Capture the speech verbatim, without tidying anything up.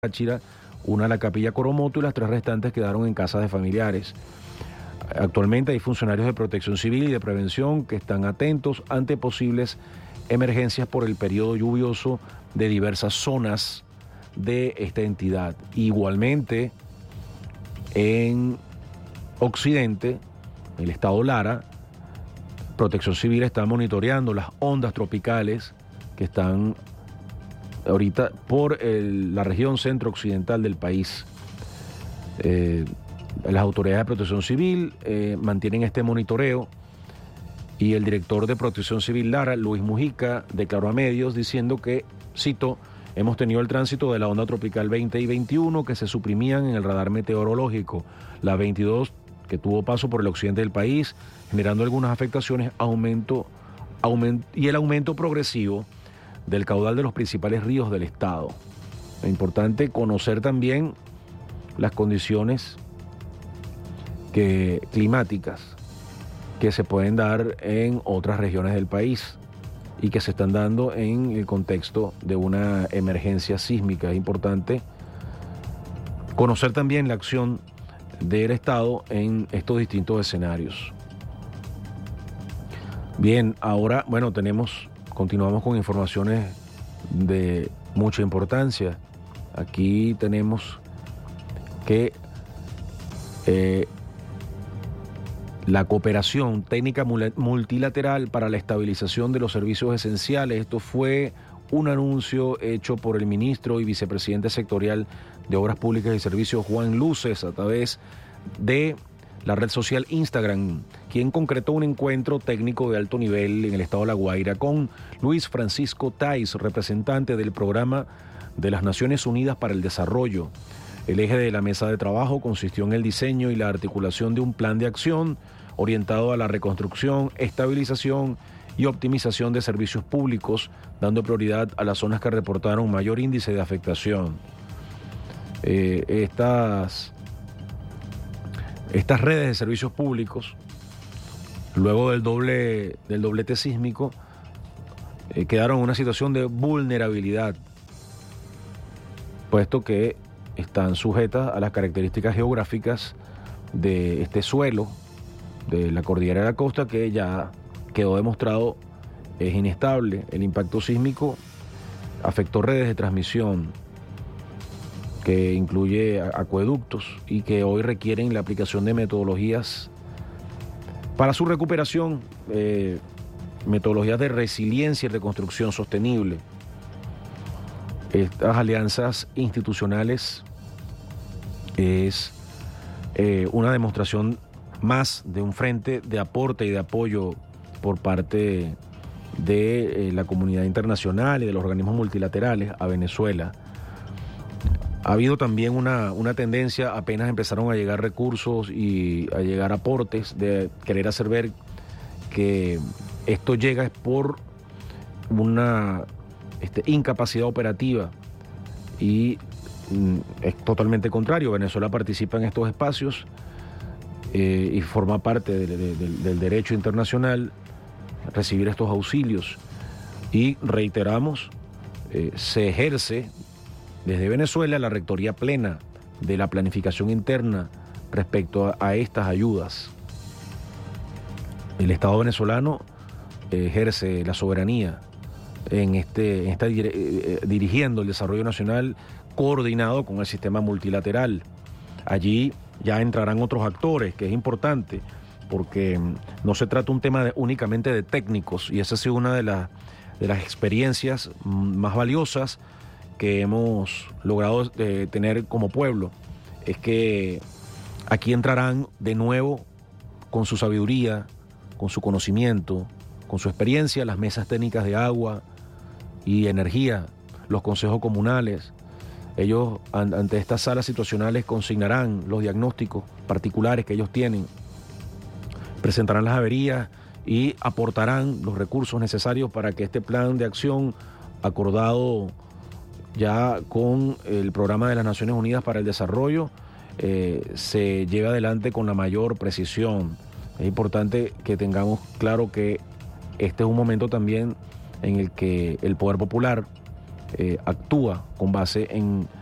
Táchira, una a la Capilla Coromoto y las tres restantes quedaron en casas de familiares. Actualmente hay funcionarios de protección civil y de prevención que están atentos ante posibles emergencias por el periodo lluvioso de diversas zonas de esta entidad. Igualmente, en Occidente, el estado Lara, Protección Civil está monitoreando las ondas tropicales que están ahorita por el, la región centro-occidental del país. Eh, las autoridades de Protección Civil eh, mantienen este monitoreo y el director de Protección Civil Lara, Luis Mujica, declaró a medios diciendo que, cito, hemos tenido el tránsito de la onda tropical veinte y veintiuno que se suprimían en el radar meteorológico. La veintidós, que tuvo paso por el occidente del país, generando algunas afectaciones, aumento, aumento y el aumento progresivo del caudal de los principales ríos del estado. Es importante conocer también las condiciones que, climáticas que se pueden dar en otras regiones del país y que se están dando en el contexto de una emergencia sísmica. Es importante conocer también la acción del Estado en estos distintos escenarios. Bien, ahora, bueno, tenemos... Continuamos con informaciones de mucha importancia. Aquí tenemos que eh, la cooperación técnica multilateral para la estabilización de los servicios esenciales. Esto fue un anuncio hecho por el ministro y vicepresidente sectorial de Obras Públicas y Servicios, Juan Luces, a través de la red social Instagram, quien concretó un encuentro técnico de alto nivel en el estado de La Guaira con Luis Francisco Tais, representante del Programa de las Naciones Unidas para el Desarrollo. El eje de la mesa de trabajo consistió en el diseño y la articulación de un plan de acción orientado a la reconstrucción, estabilización y optimización de servicios públicos, dando prioridad a las zonas que reportaron mayor índice de afectación. Eh, estas... Estas redes de servicios públicos, luego del, doble, del doblete sísmico, eh, quedaron en una situación de vulnerabilidad, puesto que están sujetas a las características geográficas de este suelo, de la cordillera de la costa, que ya quedó demostrado es inestable. El impacto sísmico afectó redes de transmisión, que incluye acueductos y que hoy requieren la aplicación de metodologías para su recuperación, eh, metodologías de resiliencia y reconstrucción sostenible. Estas alianzas institucionales es eh, una demostración más de un frente de aporte y de apoyo por parte de eh, la comunidad internacional y de los organismos multilaterales a Venezuela. Ha habido también una, una tendencia, apenas empezaron a llegar recursos y a llegar aportes, de querer hacer ver que esto llega por una este, incapacidad operativa, y mm, es totalmente contrario. Venezuela participa en estos espacios eh, y forma parte de, de, de, del derecho internacional recibir estos auxilios, y reiteramos, eh, se ejerce desde Venezuela la rectoría plena de la planificación interna respecto a, a estas ayudas. El Estado venezolano ejerce la soberanía en este, en esta, eh, dirigiendo el desarrollo nacional coordinado con el sistema multilateral. Allí ya entrarán otros actores, que es importante, porque no se trata un tema de, únicamente de técnicos, y esa ha sido una de, la, de las experiencias más valiosas que hemos logrado eh, tener como pueblo. Es que aquí entrarán de nuevo con su sabiduría, con su conocimiento, con su experiencia, las mesas técnicas de agua y energía, los consejos comunales. Ellos, an- ante estas salas situacionales, consignarán los diagnósticos particulares que ellos tienen, presentarán las averías y aportarán los recursos necesarios para que este plan de acción acordado ya con el Programa de las Naciones Unidas para el Desarrollo eh, se lleve adelante con la mayor precisión. Es importante que tengamos claro que este es un momento también en el que el poder popular eh, actúa con base en